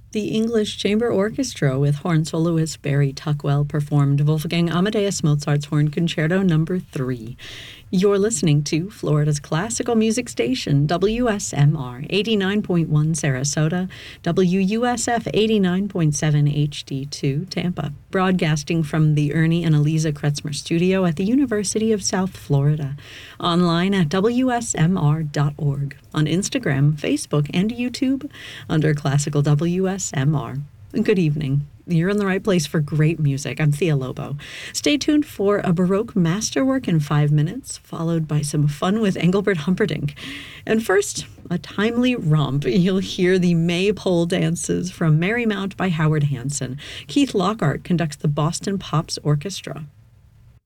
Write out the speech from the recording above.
The English Chamber Orchestra with horn soloist Barry Tuckwell performed Wolfgang Amadeus Mozart's Horn Concerto No. 3. You're listening to Florida's classical music station, WSMR 89.1 Sarasota, WUSF 89.7 HD2 Tampa, broadcasting from the Ernie and Eliza Kretzmer studio at the University of South Florida, online at WSMR.org, on Instagram, Facebook, and YouTube under Classical WSMR. Good evening. You're in the right place for great music. I'm Thea Lobo. Stay tuned for a Baroque masterwork in 5 minutes, followed by some fun with Engelbert Humperdinck. And first, a timely romp. You'll hear the Maypole dances from Marymount by Howard Hanson. Keith Lockhart conducts the Boston Pops Orchestra.